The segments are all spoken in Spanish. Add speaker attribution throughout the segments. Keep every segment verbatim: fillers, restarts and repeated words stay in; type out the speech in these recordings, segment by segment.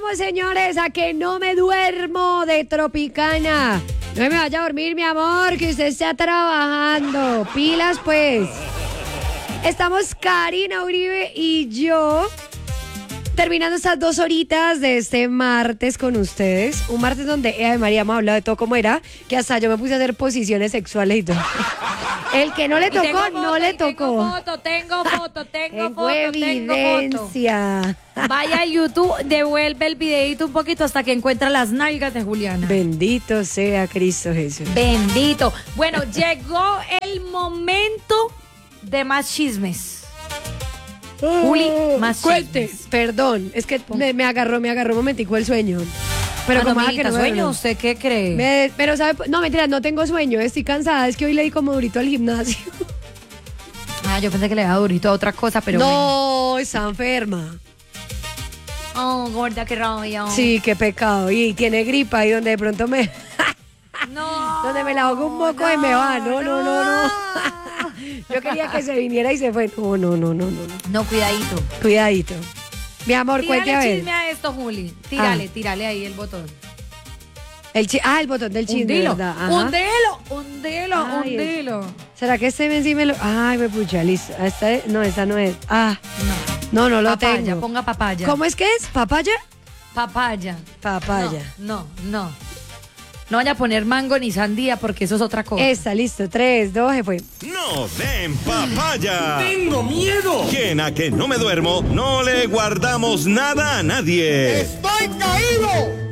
Speaker 1: vamos, señores, a que no me duermo de Tropicana. No me vaya a dormir, mi amor, que usted está trabajando. Pilas, pues. Estamos Karina Uribe y yo terminando estas dos horitas de este martes con ustedes. Un martes donde, eh, María, hemos hablado de todo como era, que hasta yo me puse a hacer posiciones sexuales y todo. El que no le tocó, foto, no le tocó.
Speaker 2: Tengo foto, tengo foto, tengo,
Speaker 1: tengo
Speaker 2: foto,
Speaker 1: evidencia.
Speaker 2: Tengo foto. Vaya a YouTube, devuelve el videito un poquito hasta que encuentra las nalgas de Juliana.
Speaker 1: Bendito sea Cristo Jesús.
Speaker 2: Bendito. Bueno, llegó el momento de más chismes. Juli, más
Speaker 1: Cuente,
Speaker 2: chismes.
Speaker 1: perdón, es que me, me agarró, me agarró un momentico el sueño. Pero
Speaker 2: Cuando
Speaker 1: como
Speaker 2: me
Speaker 1: que no me
Speaker 2: sueño,
Speaker 1: duermo.
Speaker 2: ¿usted qué cree?
Speaker 1: Me- pero sabe, no, mentira, no tengo sueño, estoy cansada, es que hoy le di como durito al gimnasio.
Speaker 2: Ah, yo pensé que le daba durito a otra cosa, pero bueno.
Speaker 1: No, está enferma.
Speaker 2: Oh, gorda, qué rabia.
Speaker 1: Sí, qué pecado. Y tiene gripa y donde de pronto me...
Speaker 2: No.
Speaker 1: donde me la ahogo un poco y me va. No, no, no, no. Yo quería que se viniera y se fue. No, no, no, no, no.
Speaker 2: No, cuidadito.
Speaker 1: Cuidadito. Mi amor, cuente a
Speaker 2: Tírale
Speaker 1: ver.
Speaker 2: chisme a esto, Juli. Tírale,
Speaker 1: Ah.
Speaker 2: tírale ahí el botón.
Speaker 1: El chi- ah, el botón del chisme,
Speaker 2: Hundilo,
Speaker 1: ¿verdad? Ajá.
Speaker 2: hundilo, hundilo,
Speaker 1: Ay,
Speaker 2: hundilo.
Speaker 1: ¿Será que este ven sí me lo...? Ay, me pucha, listo. Esta es- No, esa no es. Ah,
Speaker 2: No.
Speaker 1: no, no lo
Speaker 2: Papaya,
Speaker 1: tengo.
Speaker 2: ponga papaya.
Speaker 1: ¿Cómo es que es? ¿Papaya?
Speaker 2: Papaya.
Speaker 1: Papaya.
Speaker 2: No, no, no. No vaya a poner mango ni sandía porque eso es otra cosa.
Speaker 1: Esta, listo. Tres, dos, se fue.
Speaker 3: No den papaya.
Speaker 4: ¡Tengo miedo!
Speaker 3: Quien a que no me duermo, no le guardamos nada a nadie.
Speaker 4: ¡Estoy caído!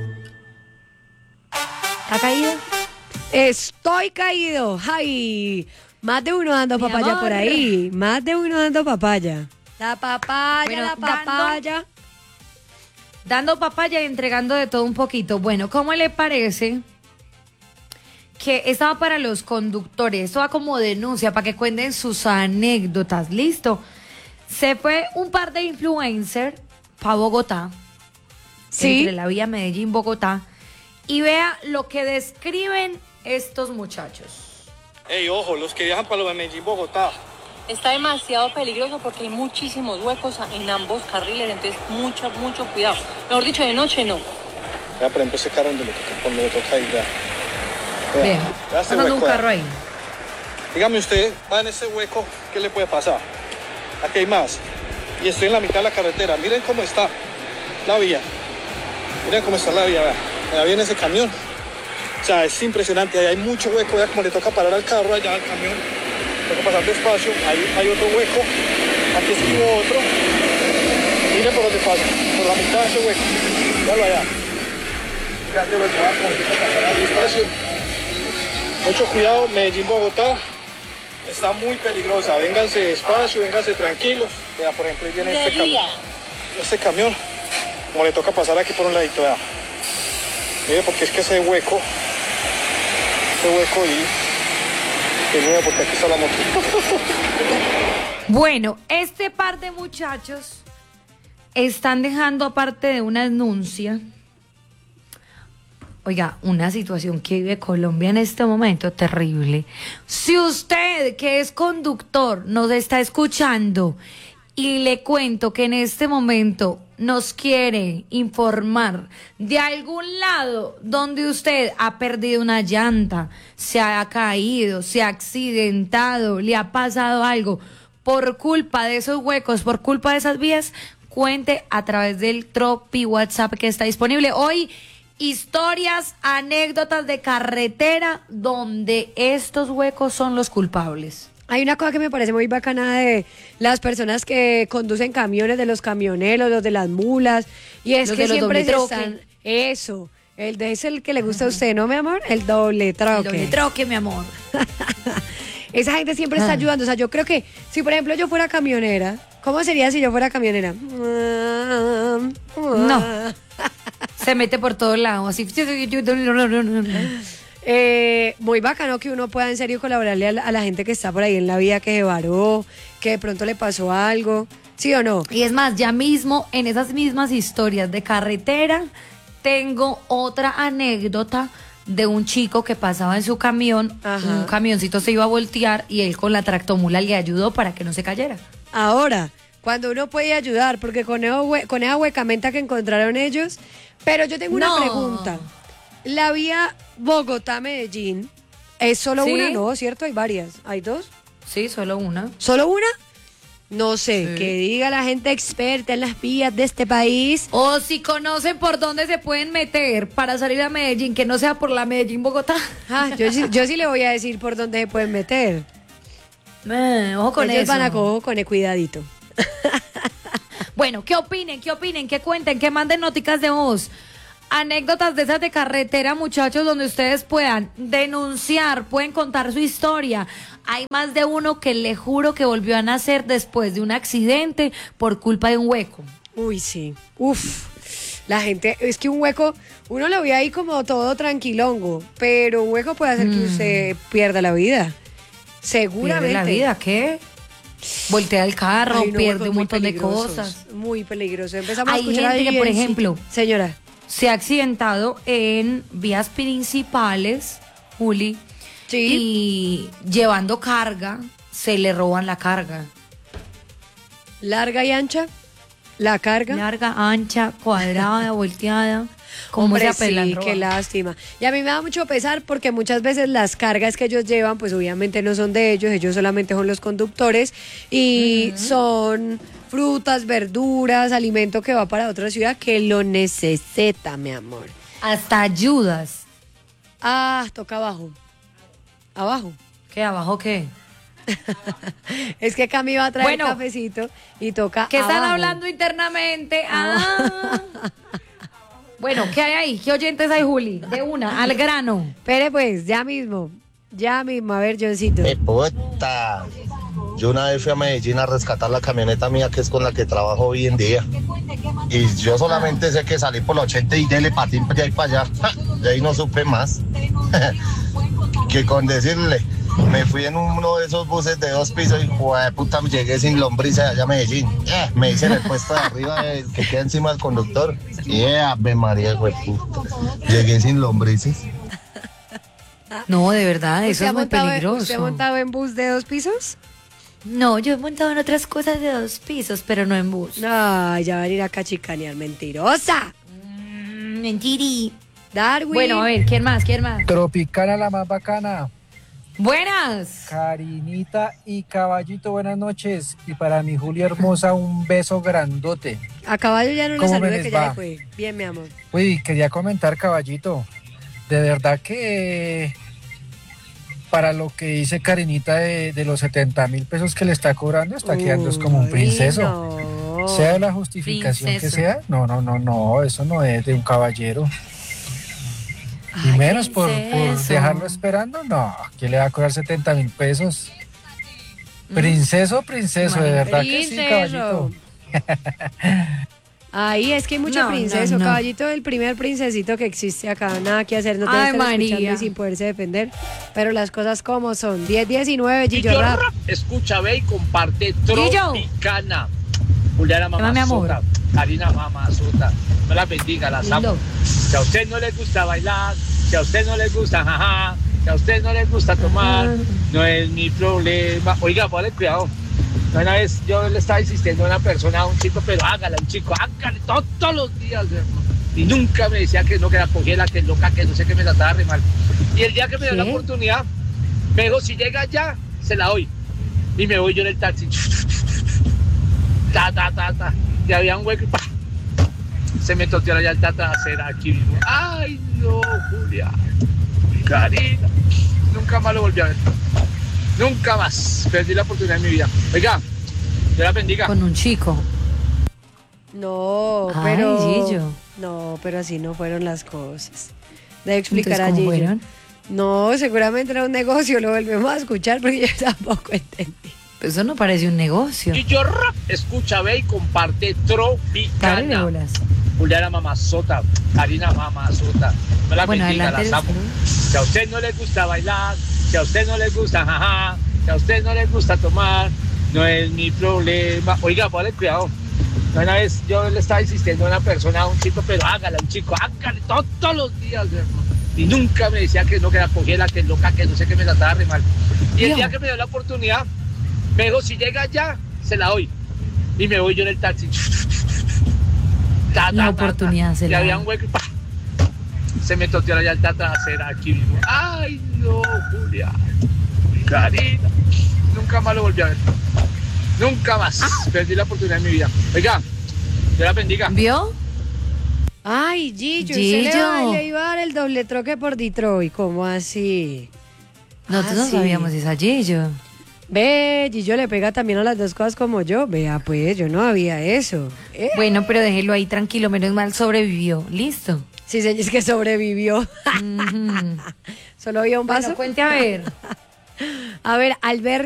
Speaker 2: ¿Ha caído?
Speaker 1: Estoy caído. Ay, más de uno dando
Speaker 2: Mi
Speaker 1: papaya
Speaker 2: amor.
Speaker 1: por ahí. Más de uno dando papaya. La papaya,
Speaker 2: Bueno,
Speaker 1: la papaya.
Speaker 2: Dando papaya y entregando de todo un poquito. Bueno, ¿cómo le parece que estaba para los conductores? Esto va como denuncia para que cuenten sus anécdotas. ¿Listo? Se fue un par de influencers para Bogotá.
Speaker 1: Sí.
Speaker 2: Entre la vía Medellín-Bogotá. Y vea lo que describen estos muchachos.
Speaker 5: Ey, ojo, los que viajan para lo de Medellín, Bogotá.
Speaker 6: Está demasiado peligroso porque hay muchísimos huecos en ambos carriles, entonces mucho, mucho cuidado. Mejor dicho, de noche no.
Speaker 5: Ya, por ejemplo, ese carro donde le toca, cuando le toca ir, ya. Vea,
Speaker 2: Vean,
Speaker 5: vea este
Speaker 2: pasando un
Speaker 5: hueco,
Speaker 2: carro ahí.
Speaker 5: Dígame usted, va en ese hueco, ¿qué le puede pasar? Aquí hay más. Y estoy en la mitad de la carretera. Miren cómo está la vía. Miren cómo está la vía, vea. Allá viene ese camión. O sea, es impresionante. Ahí hay mucho hueco, vea como le toca parar al carro allá al camión. Toca pasar despacio. Ahí hay otro hueco. Aquí estuvo otro. Miren por dónde pasa. Por la mitad de ese hueco. Véalo allá. Fíjate lo que va a pasar ahí despacio. Mucho cuidado, Medellín, Bogotá. Está muy peligrosa. Vénganse despacio, vénganse tranquilos. Vea, por ejemplo, ahí viene
Speaker 6: De
Speaker 5: este
Speaker 6: día.
Speaker 5: camión. Este camión. Como le toca pasar aquí por un ladito, vea. Mire, porque es que ese hueco, ese hueco ahí, que miedo porque aquí está la moto.
Speaker 2: Bueno, este par de muchachos están dejando, aparte de una denuncia, oiga, una situación que vive Colombia en este momento terrible. Si usted, que es conductor, nos está escuchando y le cuento que en este momento nos quiere informar de algún lado donde usted ha perdido una llanta, se ha caído, se ha accidentado, le ha pasado algo por culpa de esos huecos, por culpa de esas vías, cuente a través del Tropi WhatsApp que está disponible hoy. Historias, anécdotas de carretera donde estos huecos son los culpables.
Speaker 1: Hay una cosa que me parece muy bacana de las personas que conducen camiones, de los camioneros, los de las mulas, y es
Speaker 2: Los
Speaker 1: que
Speaker 2: de los
Speaker 1: siempre
Speaker 2: doble
Speaker 1: se
Speaker 2: troque.
Speaker 1: están... Eso, el de es el que le gusta a usted, ¿no, mi amor? El doble troque.
Speaker 2: El doble troque, mi amor.
Speaker 1: Esa gente siempre está
Speaker 2: Ah.
Speaker 1: ayudando. O sea, yo creo que si, por ejemplo, yo fuera camionera, ¿cómo sería si yo fuera camionera?
Speaker 2: No. Se mete por todos lados, así.
Speaker 1: Eh, muy bacano que uno pueda en serio colaborarle a la, a la gente que está por ahí en la vía, que se varó, que de pronto le pasó algo, ¿sí o no?
Speaker 2: Y es más, ya mismo en esas mismas historias de carretera, tengo otra anécdota de un chico que pasaba en su camión,
Speaker 1: Ajá.
Speaker 2: un camioncito se iba a voltear y él con la tractomula le ayudó para que no se cayera.
Speaker 1: Ahora, cuando uno puede ayudar, porque con, esa hue- con esa huecamenta que encontraron ellos. Pero yo tengo una
Speaker 2: No.
Speaker 1: pregunta. La vía Bogotá-Medellín es solo
Speaker 2: ¿Sí?
Speaker 1: una, ¿no? ¿Cierto? Hay varias. ¿Hay dos?
Speaker 2: Sí, solo una.
Speaker 1: ¿Solo una? No sé,
Speaker 2: Sí.
Speaker 1: que diga la gente experta en las vías de este país.
Speaker 2: O si conocen por dónde se pueden meter para salir a Medellín, que no sea por la Medellín-Bogotá.
Speaker 1: Ah, yo, sí- yo sí le voy a decir por dónde se pueden meter.
Speaker 2: Eh, ojo con
Speaker 1: Ellos
Speaker 2: eso.
Speaker 1: van a cojo con el cuidadito.
Speaker 2: Bueno, ¿qué opinen? ¿Qué opinen? ¿Qué cuenten? ¿Qué manden noticas de voz? Anécdotas de esas de carretera, muchachos, donde ustedes puedan denunciar, pueden contar su historia. Hay más de uno que le juro que volvió a nacer después de un accidente por culpa de un hueco.
Speaker 1: Uy, sí. Uf. La gente, es que un hueco, uno lo ve ahí como todo tranquilongo, pero un hueco puede hacer que usted pierda la vida. Seguramente.
Speaker 2: ¿Pierde la vida? ¿Qué? Voltea el carro,
Speaker 1: Ay, no,
Speaker 2: pierde
Speaker 1: huecos
Speaker 2: un
Speaker 1: muy
Speaker 2: montón de
Speaker 1: peligrosos,
Speaker 2: cosas.
Speaker 1: Muy peligroso. Empezamos a
Speaker 2: Hay
Speaker 1: escuchar
Speaker 2: gente
Speaker 1: ahí
Speaker 2: que, por
Speaker 1: en sitio-
Speaker 2: ejemplo,
Speaker 1: Señora.
Speaker 2: se ha accidentado en vías principales, Juli,
Speaker 1: Sí.
Speaker 2: y llevando carga, se le roban la carga.
Speaker 1: Larga y ancha. La carga.
Speaker 2: Larga, ancha, cuadrada, volteada. ¿Cómo
Speaker 1: Hombre,
Speaker 2: se apelan
Speaker 1: sí,
Speaker 2: robar?
Speaker 1: qué lástima. Y a mí me da mucho pesar porque muchas veces las cargas que ellos llevan, pues obviamente no son de ellos, ellos solamente son los conductores y son frutas, verduras, alimento que va para otra ciudad que lo necesita, mi amor.
Speaker 2: Hasta ayudas.
Speaker 1: Ah, toca abajo. Abajo.
Speaker 2: ¿Qué, abajo qué?
Speaker 1: Es que Cami va a traer
Speaker 2: Bueno.
Speaker 1: cafecito y toca
Speaker 2: ¿Qué están
Speaker 1: abajo.
Speaker 2: hablando internamente? Ah. Bueno, ¿qué hay ahí? ¿Qué oyentes hay, Juli? De una, al grano.
Speaker 1: Espere pues, ya mismo. Ya mismo, a ver, Johncito.
Speaker 7: ¡Eh, puta! Yo una vez fui a Medellín a rescatar la camioneta mía, que es con la que trabajo hoy en día. Y yo solamente sé que salí por la ochenta y dele patín de ahí para allá. ¡Ja! De ahí no supe más. Que con decirle, me fui en uno de esos buses de dos pisos y joder, puta, llegué sin lombriz allá a Medellín. Eh, me hice en el puesto de arriba, el que queda encima del conductor. Y eh, ave María, güey, puta. Llegué sin lombrices.
Speaker 2: No, de verdad, eso
Speaker 1: ¿Usted
Speaker 2: es
Speaker 1: ha
Speaker 2: muy
Speaker 1: montado en-
Speaker 2: peligroso.
Speaker 1: ¿Usted ha montado en bus de dos pisos?
Speaker 2: No, yo he montado en otras cosas de dos pisos, pero no en bus.
Speaker 1: No, ya van a ir a cachicanear, mentirosa.
Speaker 2: Mm, Mentiri.
Speaker 1: Darwin.
Speaker 2: Bueno, a ver, ¿quién más? ¿Quién más?
Speaker 4: Tropicana la más bacana.
Speaker 2: Buenas.
Speaker 4: Karinita y Caballito, buenas noches. Y para mi Julia hermosa, un beso grandote.
Speaker 1: A caballo ya no le
Speaker 4: ¿Cómo me
Speaker 1: salude
Speaker 4: les
Speaker 1: que ya
Speaker 4: va?
Speaker 1: le fue. Bien, mi amor.
Speaker 4: Uy, quería comentar, Caballito. De verdad que para lo que dice Karinita de, de los setenta mil pesos que le está cobrando, está quedando es como un
Speaker 1: Uy,
Speaker 4: princeso.
Speaker 1: no.
Speaker 4: Sea la justificación que
Speaker 2: Princeso.
Speaker 4: sea, no, no, no, no, eso no es de un caballero. Y
Speaker 2: Ay,
Speaker 4: menos por, por
Speaker 2: princeso.
Speaker 4: dejarlo esperando, no, ¿quién le va a cobrar setenta mil pesos? Princeso, princeso, de verdad que sí,
Speaker 1: Princeso.
Speaker 4: caballito.
Speaker 1: Ahí es que hay mucho
Speaker 2: No,
Speaker 1: princeso.
Speaker 2: no, no.
Speaker 1: Caballito, el primer princesito que existe acá. Nada que hacer, no te
Speaker 2: Ay,
Speaker 1: están
Speaker 2: María.
Speaker 1: escuchando y sin poderse defender. Pero las cosas como son. diez diecinueve, Gillo
Speaker 8: Gillo
Speaker 1: Rap.
Speaker 8: Rap, escucha, ve y comparte
Speaker 2: Gillo.
Speaker 8: Tropicana. Juliana
Speaker 2: Llama, mi amor.
Speaker 8: Mamazota, Karina Mamazota, me la bendiga, las amo.
Speaker 2: Lindo.
Speaker 8: Si a usted no le gusta bailar, si a usted no le gusta jaja, si a usted no le gusta tomar, no es mi problema. Oiga, ponle cuidado. Una vez yo le estaba insistiendo a una persona, a un chico, pero hágala, un chico, hágale todos, todos los días, hermano. Y nunca me decía que no, que la cogiera, que loca, que no sé qué me trataba re mal. Y el día que me dio la
Speaker 2: ¿Qué?
Speaker 8: oportunidad, me dijo, si llega ya, se la doy. Y me voy yo en el taxi. Ta, ta, ta, ta. Y había un hueco y ¡pah! Se me toteó la llanta trasera aquí mismo. Ay, no, Julia. Karina. Nunca más lo volví a ver. Nunca más. Perdí la oportunidad en mi vida. Oiga, Dios la bendiga.
Speaker 2: Con un chico.
Speaker 1: No,
Speaker 2: Ay,
Speaker 1: pero.
Speaker 2: Gillo.
Speaker 1: No, pero así no fueron las cosas. Debe explicar
Speaker 2: Entonces,
Speaker 1: a
Speaker 2: ¿cómo
Speaker 1: Gillo.
Speaker 2: fueron?
Speaker 1: No, seguramente era un negocio. Lo volvemos a escuchar porque yo tampoco entendí.
Speaker 2: Pues eso no parece un negocio.
Speaker 8: Gillo Rap, escucha, ve y comparte
Speaker 2: Dale de
Speaker 8: Tropicana.
Speaker 2: bolas.
Speaker 8: Juliana Mamazota, Karina Mamazota, me la
Speaker 2: Bueno,
Speaker 8: bendiga,
Speaker 2: adelante,
Speaker 8: las amo. Si a usted no le gusta bailar, si a usted no le gusta jaja, si a usted no le gusta tomar, no es mi problema. Oiga, ponle cuidado. Una vez yo le estaba insistiendo a una persona, a un chico, pero hágala, un chico, hágale todos, todos los días, hermano. Y nunca me decía que no, que la cogiera, que loca, que no sé qué me trataba re mal. Y el
Speaker 2: Dios.
Speaker 8: día que me dio la oportunidad, me dijo, si llega ya, se la doy. Y me voy yo en el taxi. Ta, ta,
Speaker 2: La
Speaker 8: ta,
Speaker 2: oportunidad
Speaker 8: ta.
Speaker 2: se
Speaker 8: Y
Speaker 2: la
Speaker 8: había
Speaker 2: da.
Speaker 8: un hueco y ¡pah! Se me toteó la llanta trasera aquí mismo. Ay, no, Julia. Karina. Nunca más lo volví a ver. Nunca más. Perdí la oportunidad en mi vida. Oiga, Dios la bendiga.
Speaker 2: ¿Vio?
Speaker 1: Ay, Gillo, usted le,
Speaker 2: Gillo.
Speaker 1: va- le iba a dar el doble troque por Detroit. ¿Cómo así?
Speaker 2: Nosotros
Speaker 1: Ah,
Speaker 2: no
Speaker 1: sí.
Speaker 2: sabíamos esa Gillo.
Speaker 1: Ve, Gillo le pega también a las dos cosas como yo. Vea, pues, yo no había eso. ¿Eh?
Speaker 2: Bueno, pero déjelo ahí tranquilo, menos mal sobrevivió. Listo.
Speaker 1: Sí, señor, es que sobrevivió.
Speaker 2: Ujú.
Speaker 1: Solo había un vaso.
Speaker 2: Bueno, cuente a ver.
Speaker 1: A ver, Alberto.